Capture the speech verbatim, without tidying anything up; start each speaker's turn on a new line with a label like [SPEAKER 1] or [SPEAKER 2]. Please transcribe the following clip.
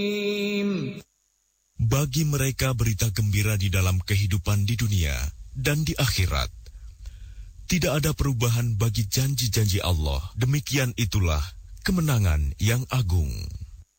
[SPEAKER 1] Bagi mereka berita gembira di dalam kehidupan di dunia dan di akhirat. Tidak ada perubahan bagi janji-janji Allah. Demikian itulah kemenangan yang agung.